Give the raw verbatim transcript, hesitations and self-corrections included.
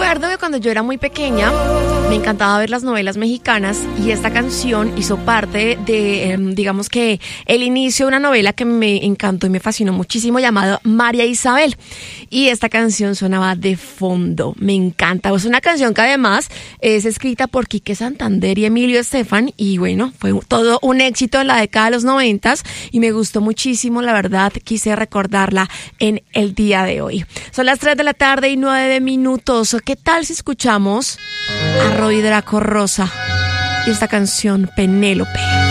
recuerdo que cuando yo era muy pequeña me encantaba ver las novelas mexicanas y esta canción hizo parte de, eh, digamos que el inicio de una novela que me encantó y me fascinó muchísimo llamada María Isabel. Y esta canción sonaba de fondo, me encanta. Es una canción que además es escrita por Quique Santander y Emilio Estefan y bueno, fue todo un éxito en la década de los noventas y me gustó muchísimo, la verdad, quise recordarla en el día de hoy. Son las tres de la tarde y nueve minutos. ¿Qué tal si escuchamos a Roy Draco Rosa y esta canción Penélope?